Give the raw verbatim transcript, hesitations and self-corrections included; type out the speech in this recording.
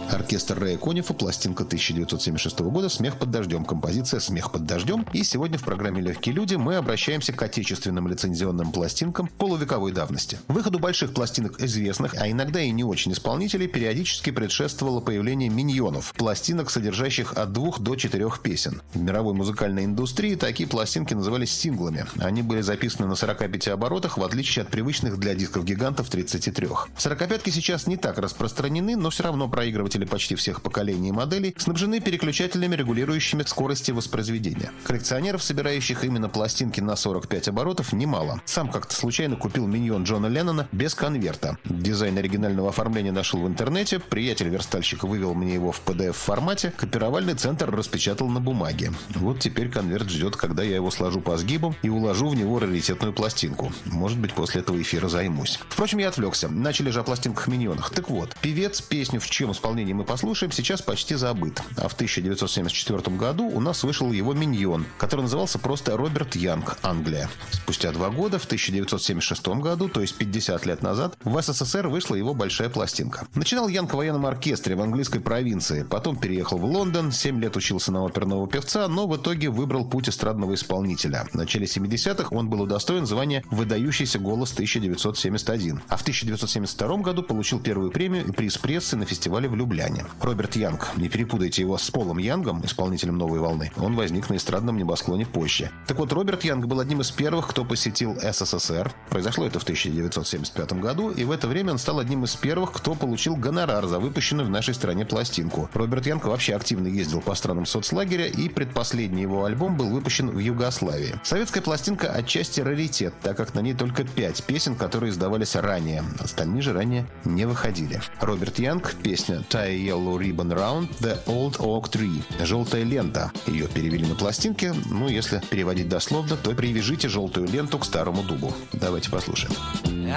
Оркестр Рэя Коннифа, пластинка тысяча девятьсот семьдесят шестого года «Смех под дождем», композиция «Смех под дождем». И сегодня в программе «Легкие люди» мы обращаемся к отечественным лицензионным пластинкам полувековой давности. Выходу больших пластинок известных, а иногда и не очень исполнителей, периодически предшествовало появление миньонов, пластинок, содержащих от двух до четырех песен. В мировой музыкальной индустрии такие пластинки назывались синглами. Они были записаны на сорока пяти оборотах, в отличие от привычных для дисков-гигантов тридцати трёх. Сорокопятки сейчас не так распространены, но все равно проигрыватели почти всех поколений и моделей снабжены переключателями, регулирующими скорости воспроизведения. Коллекционеров, собирающих именно пластинки на сорок пять оборотов, немало. Сам как-то случайно купил миньон Джона Леннона без конверта. Дизайн оригинального оформления нашел в интернете, приятель-верстальщик вывел мне его в пи ди эф-формате, копировальный центр распечатал на бумаге. Вот теперь конверт ждет, когда я его сложу по сгибам и уложу в него раритетную пластинку. Может быть, после этого эфира займусь. Впрочем, я отвлекся. Начали же о пластинках-миньонах. Так вот, певец, песню, в чьем исполнении мы послушаем, сейчас почти забыт. А в тысяча девятьсот семьдесят четвёртом году у нас вышел его миньон, который назывался просто Роберт Янг, Англия. Спустя два года, в тысяча девятьсот семьдесят шестом году, то есть пятьдесят лет назад, в СССР вышла его большая пластинка. Начинал Янг в военном оркестре в английской провинции, потом переехал в Лондон, семь лет учился на оперного певца, но в итоге выбрал путь эстрадного исполнителя. В начале семидесятых он был удостоен звания «Выдающийся голос тысяча девятьсот семьдесят один», а в тысяча девятьсот семьдесят втором году получил первую премию и приз прессы на фестивале в Любляне. Роберт Янг, не перепутайте его с Полом Янгом, исполнителем «Новой волны», он возник на эстрадном небосклоне позже. Так вот, Роберт Янг был одним из первых, кто посетил СССР. Произошло это в тысяча девятьсот семьдесят пятом году, и в это время он стал одним из первых, кто получил гонорар за выпущенную в нашей стране пластинку. Роберт Янг вообще активно ездил по странам соцлагеря, и предпоследний его альбом был выпущен в Югославии. Советская пластинка отчасти раритет, так как на ней только пять песен, которые издавались ранее. Остальные же ранее не выходили. Роберт Янг, песня «Tie a Yellow Ribbon Round the Old Oak Tree». «Желтая лента». Ее перевели на пластинке. Ну, если переводить дословно, то «Привяжите желтую ленту к старому дубу». Давайте послушаем.